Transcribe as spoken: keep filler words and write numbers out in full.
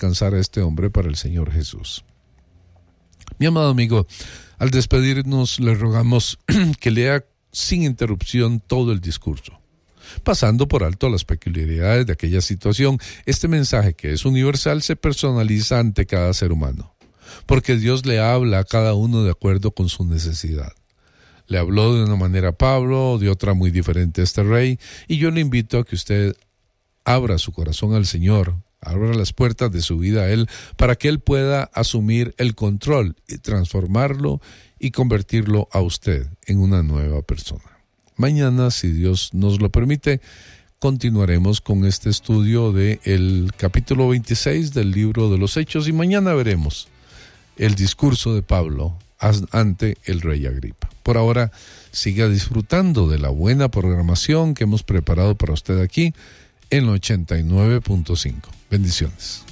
alcanzar a este hombre para el Señor Jesús. Mi amado amigo, al despedirnos le rogamos que lea sin interrupción todo el discurso, pasando por alto las peculiaridades de aquella situación. Este mensaje, que es universal, se personaliza ante cada ser humano, porque Dios le habla a cada uno de acuerdo con su necesidad. Le habló de una manera a Pablo, de otra muy diferente a este rey, y yo le invito a que usted abra su corazón al Señor, abra las puertas de su vida a Él, para que Él pueda asumir el control y transformarlo y convertirlo a usted en una nueva persona. Mañana, si Dios nos lo permite, continuaremos con este estudio del capítulo veintiséis del libro de los Hechos, y mañana veremos el discurso de Pablo ante el rey Agripa. Por ahora, siga disfrutando de la buena programación que hemos preparado para usted aquí en ochenta y nueve punto cinco. Bendiciones.